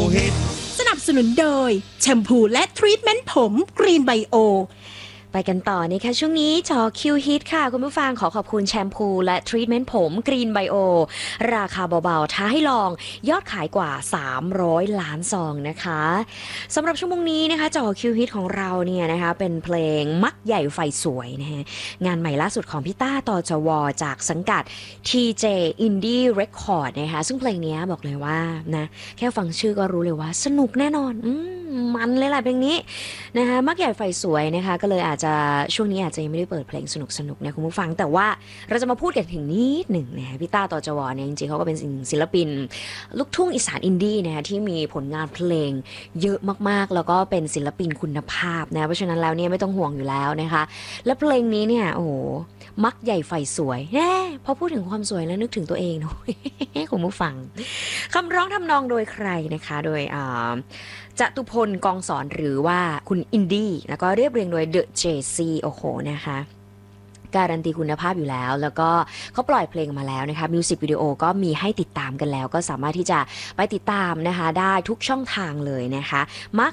ฮิตสนับสนุนโดยแชมพูและทรีทเมนต์ผมกรีนไบโอไปกันต่อนะคะช่วงนี้จอคิวฮิตค่ะคุณผู้ฟังขอบคุณแชมพูและทรีทเมนต์ผมกรีนไบโอราคาเบาๆท้าให้ลองยอดขายกว่า300 ล้านซองนะคะสำหรับชั่วโมงนี้นะคะจอคิวฮิตของเราเนี่ยนะคะเป็นเพลงมักใหญ่ไฟสวยนะฮะงานใหม่ล่าสุดของพี่ต้าตจวจากสังกัด TJ Indie Record นะคะซึ่งเพลงนี้บอกเลยว่านะแค่ฟังชื่อก็รู้เลยว่าสนุกแน่นอนมันเลยแหละเพลงนี้นะคะมักใหญ่ไฟสวยนะคะก็เลยอาจจะช่วงนี้อาจจะยังไม่ได้เปิดเพลงสนุกนะคุณผู้ฟังแต่ว่าเราจะมาพูดกันถึงนิดหนึ่งนะคะพี่ต้าตจวเนี่ยจริงๆเขาก็เป็นศิลปินลูกทุ่งอีสานอินดี้นะคะที่มีผลงานเพลงเยอะมากๆแล้วก็เป็นศิลปินคุณภาพนะเพราะฉะนั้นแล้วเนี่ยไม่ต้องห่วงอยู่แล้วนะคะและเพลงนี้เนี่ยโอ้โหมักใหญ่ไฟสวยแน่พอพูดถึงความสวยแล้วนึกถึงตัวเองเนาะ คุณผู้ฟังคำร้องทำนองโดยใครนะคะโดยจตุพลกองสอนหรือว่าคุณอินดี้แล้วก็เรียบเรียงโดยเดอะเจซีโอ้โหนะคะการันตีคุณภาพอยู่แล้วแล้วก็เขาปล่อยเพลงมาแล้วนะคะมิวสิกวิดีโอก็มีให้ติดตามกันแล้วก็สามารถที่จะไปติดตามนะคะได้ทุกช่องทางเลยนะคะมัก